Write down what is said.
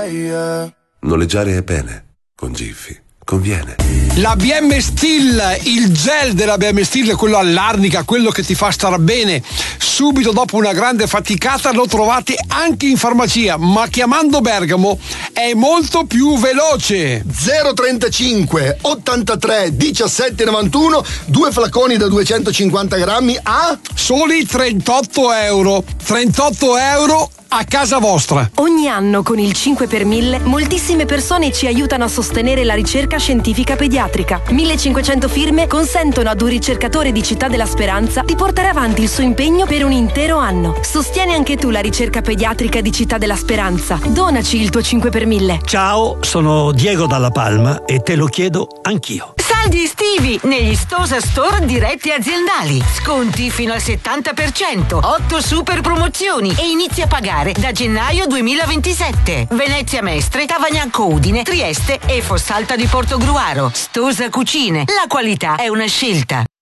Noleggiare è bene, con Giffy conviene. La BM Steel, il gel della BM Steel, quello all'arnica, quello che ti fa star bene subito dopo una grande faticata, lo trovate anche in farmacia, ma chiamando Bergamo è molto più veloce. 035 83 17 91, 2 flaconi da 250 grammi a soli 38 euro. 38 euro a casa vostra. Ogni anno con il 5 per 1000 moltissime persone ci aiutano a sostenere la ricerca scientifica pediatrica. 1500 firme consentono ad un ricercatore di Città della Speranza di portare avanti il suo impegno per un intero anno. Sostieni anche tu la ricerca pediatrica di Città della Speranza. Donaci il tuo 5 per 1000. Ciao, sono Diego Dalla Palma e te lo chiedo anch'io. Saldi estivi negli Stosa Store diretti aziendali. Sconti fino al 70%, 8 super promozioni e inizi a pagare da gennaio 2027. Venezia Mestre, Tavagnacco Udine, Trieste e Fossalta di Portogruaro. Stosa Cucine. La qualità è una scelta.